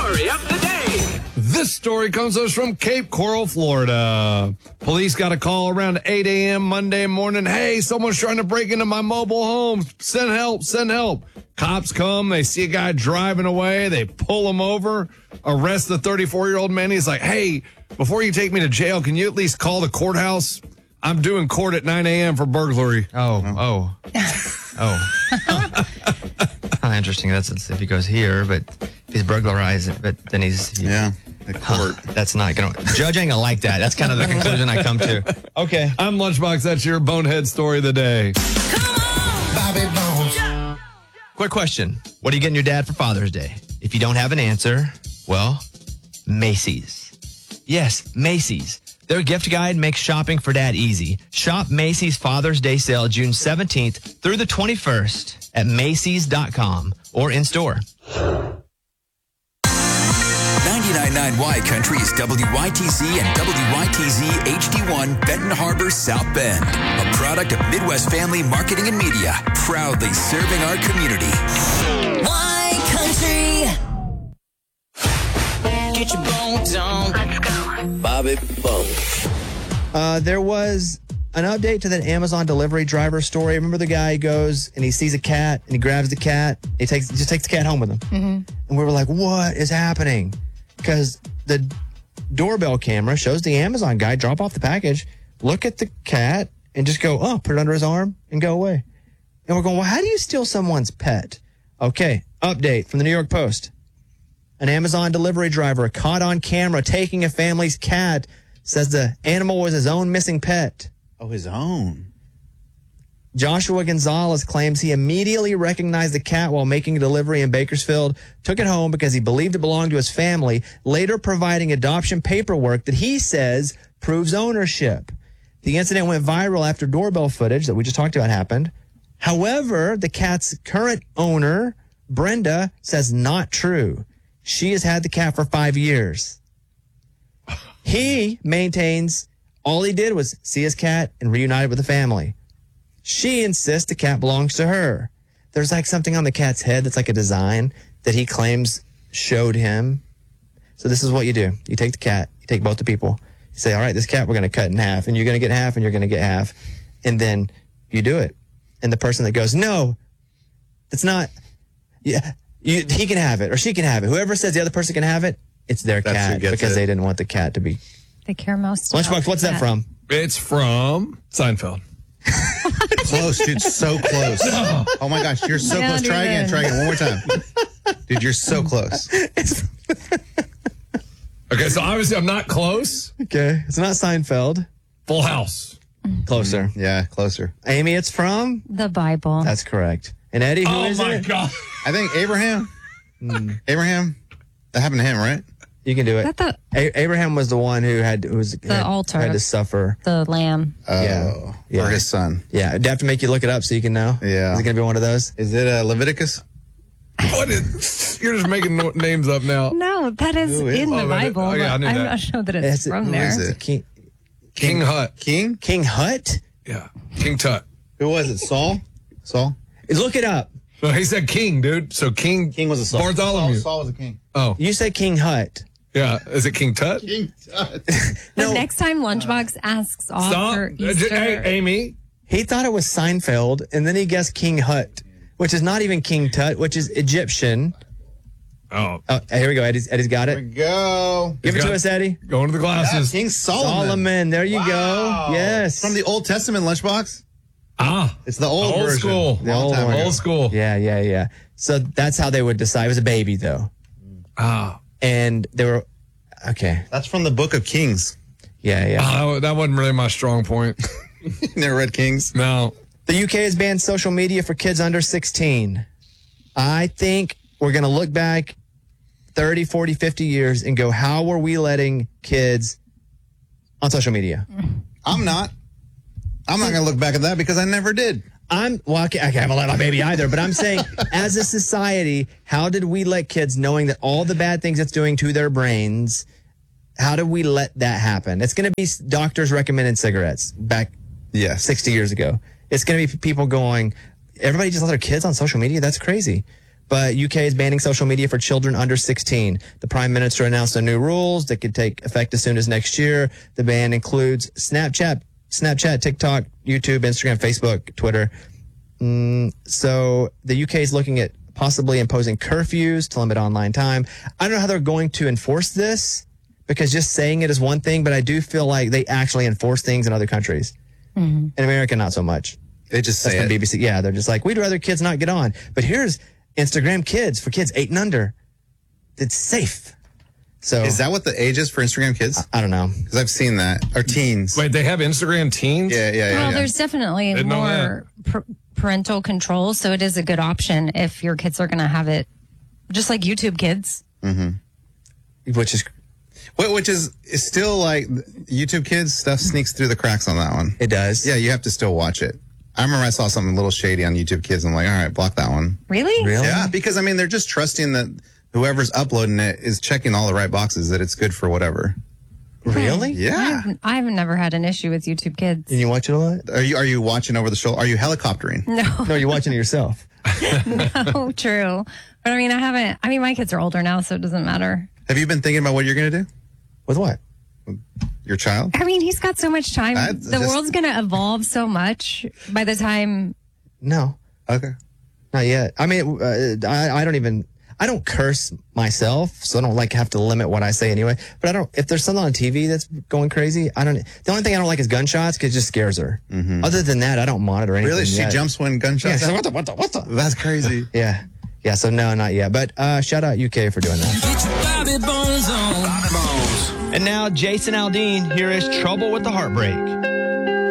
story of the day. This story comes to us from Cape Coral, Florida. Police got a call around 8 a.m. Monday morning. Hey, someone's trying to break into my mobile home. Send help, send help. Cops come. They see a guy driving away. They pull him over, arrest the 34-year-old man. He's like, hey, before you take me to jail, can you at least call the courthouse? I'm doing court at 9 a.m. for burglary. Oh. Interesting. That's if he goes here, but if he's burglarized, but then he's... the court. That's not going to... Judge ain't going to like that. That's kind of the conclusion I come to. Okay. I'm Lunchbox. That's your bonehead story of the day. Come on, Bobby Bones. Quick question. What are you getting your dad for Father's Day? If you don't have an answer, well, Macy's. Yes, Macy's. Their gift guide makes shopping for dad easy. Shop Macy's Father's Day sale June 17th through the 21st at Macy's.com or in store. 99.9 Y Country is WYTC and WYTZ HD1 Benton Harbor, South Bend. A product of Midwest Family Marketing and Media. Proudly serving our community. Y Country. Get your bones on. Let's go. Bobby Bones. There was an update to that Amazon delivery driver story. Remember the guy goes and he sees a cat and he grabs the cat. He just takes the cat home with him. Mm-hmm. And we were like, what is happening? Because the doorbell camera shows the Amazon guy drop off the package, look at the cat, and just go, put it under his arm and go away. And we're going, well, how do you steal someone's pet? Okay, update from the New York Post. An Amazon delivery driver caught on camera taking a family's cat, says the animal was his own missing pet. Oh, his own. Joshua Gonzalez claims he immediately recognized the cat while making a delivery in Bakersfield, took it home because he believed it belonged to his family, later providing adoption paperwork that he says proves ownership. The incident went viral after doorbell footage that we just talked about happened. However, the cat's current owner, Brenda, says not true. She has had the cat for 5 years. He maintains all he did was see his cat and reunited with the family. She insists the cat belongs to her. There's like something on the cat's head that's like a design that he claims showed him. So this is what you do. You take the cat, you take both the people. You say, all right, this cat we're going to cut in half, and you're going to get half, and you're going to get half. And then you do it. And the person that goes, no, it's not. Yeah, he can have it or she can have it. Whoever says the other person can have it, it's their cat because they didn't want the cat to be. They care most. Lunchbox, what's that from? It's from Seinfeld. Close, dude. So close. Oh my gosh, you're so close. Try again. One more time. Dude, you're so close. Okay, so obviously I'm not close. Okay, it's not Seinfeld. Full House. Closer. Yeah, closer. Amy, it's from? The Bible. That's correct. And Eddie, who is it? Oh my God. I think Abraham. Abraham. That happened to him, right? You can do it. Abraham was the one who had altar. had to suffer. The lamb. Oh, Yeah. for his son. Yeah, I'd have to make you look it up so you can know. Yeah. Is it going to be one of those? Is it Leviticus? What is, you're just making names up now. No, that is in the Bible. Oh, yeah, I knew I'm that. not sure that it's from Who there. is it? King Hut. King? King Hut? Yeah. King Tut. Who was it? Saul? Saul? Look it up. No, he said king, dude. So King was a Saul. Bartholomew. Saul was a king. Oh. You said King Hut. Yeah. Is it King Tut? King Tut. The next time Lunchbox asks off Stop. for Easter. Hey, Amy. He thought it was Seinfeld, and then he guessed King Hut, which is not even King Tut, which is Egyptian. Oh. Here we go. Eddie's got There we it. go. Give it to us, Eddie. Going to the glasses. King Solomon. Solomon. There you Wow. go. Yes. From the Old Testament lunchbox? It's the old version. school. The old one. Old school. Yeah. So that's how they would decide. It was a baby, though. And they were, okay. That's from the Book of Kings. Yeah. That wasn't really my strong point. Never read Kings? No. The UK has banned social media for kids under 16. I think we're going to look back 30, 40, 50 years and go, how were we letting kids on social media? I'm not going to look back at that because I never did. I haven't let my baby either, but I'm saying as a society, how did we let kids, knowing that all the bad things it's doing to their brains, how did we let that happen? It's going to be doctors recommending cigarettes back 60 years ago. It's going to be people going, everybody just let their kids on social media? That's crazy. But UK is banning social media for children under 16. The Prime Minister announced some new rules that could take effect as soon as next year. The ban includes Snapchat, TikTok, YouTube, Instagram, Facebook, Twitter. So the UK is looking at possibly imposing curfews to limit online time. I don't know how they're going to enforce this because just saying it is one thing, but I do feel like they actually enforce things in other countries. In America, not so much. They just That's say from it. BBC. Yeah, they're just like, we'd rather kids not get on. But here's Instagram Kids for kids 8 and under. It's safe. So Is that what the age is for Instagram kids? I don't know. Because I've seen that. Or teens. Wait, they have Instagram teens? Yeah. Well, there's definitely Didn't know more parental control, so it is a good option if your kids are going to have it, just like YouTube Kids. Which is, Which is still like YouTube kids stuff sneaks through the cracks on that one. it does. Yeah, you have to still watch it. I remember I saw something a little shady on YouTube Kids. I'm like, all right, block that one. Really? Really? Yeah, because I mean, they're just trusting that whoever's uploading it is checking all the right boxes, that it's good for whatever. Really? Yeah. I've never had an issue with YouTube Kids. And you watch it a lot? Are you watching over the shoulder? Are you helicoptering? No, you're watching it yourself. Oh, true. But I mean, I haven't. I mean, my kids are older now, so it doesn't matter. Have you been thinking about what you're going to do? With what? Your child? I mean, he's got so much time. That's The just- world's going to evolve so much by the time. No, Okay. not yet. I mean, I don't curse myself, so I don't like have to limit what I say anyway. But if there's something on TV that's going crazy, the only thing I don't like is gunshots because it just scares her. Other than that, I don't monitor anything. Really? She yet. jumps when Yeah, gunshots? so what the? That's crazy. Yeah. Yeah, so no, not yet. But shout out UK for doing that. Get your Bobby Bones on. And now Jason Aldean, here is Trouble with the Heartbreak.